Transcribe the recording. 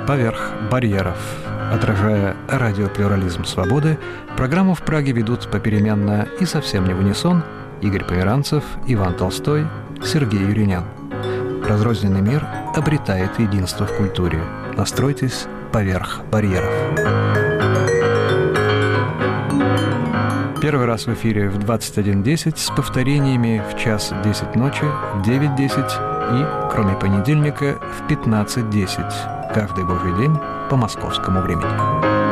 «Поверх барьеров». Отражая радиоплюрализм свободы, программу в Праге ведут попеременно и совсем не в унисон Игорь Померанцев, Иван Толстой, Сергей Юринян. Разрозненный мир обретает единство в культуре. Настройтесь поверх барьеров. Первый раз в эфире в 21:10 с повторениями в 1:10 ночи, в 9:10 и, кроме понедельника, в 15:10. Каждый божий день по московскому времени.